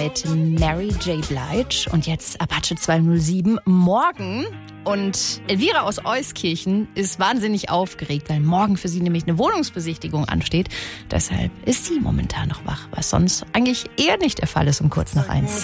mit Mary J. Blige und jetzt Apache 207 morgen. Und Elvira aus Euskirchen ist wahnsinnig aufgeregt, weil morgen für sie nämlich eine Wohnungsbesichtigung ansteht. Deshalb ist sie momentan noch wach, was sonst eigentlich eher nicht der Fall ist um kurz nach 1.